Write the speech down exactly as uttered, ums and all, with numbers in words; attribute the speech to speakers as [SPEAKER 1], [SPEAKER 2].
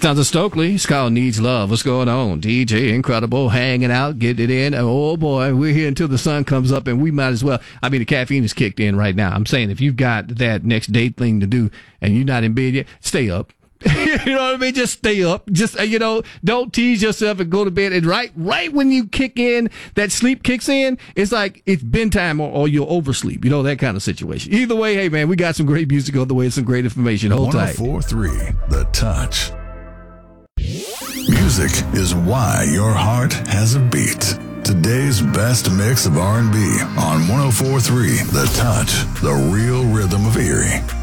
[SPEAKER 1] Sounds of Stokely. It's called Needs Love. What's going on? D J Incredible, hanging out, getting it in. Oh, boy, we're here until the sun comes up, and we might as well. I mean, the caffeine is kicked in right now. I'm saying if you've got that next date thing to do and you're not in bed yet, stay up. You know what I mean? Just stay up. Just, you know, don't tease yourself and go to bed. And right right when you kick in, that sleep kicks in, it's like it's bedtime or, or you'll oversleep. You know, that kind of situation. Either way, hey, man, we got some great music on the way, some great information. Hold tight.
[SPEAKER 2] one oh four point three The Touch. Music is why your heart has a beat. Today's best mix of R and B on one oh four point three The Touch, the real rhythm of Erie.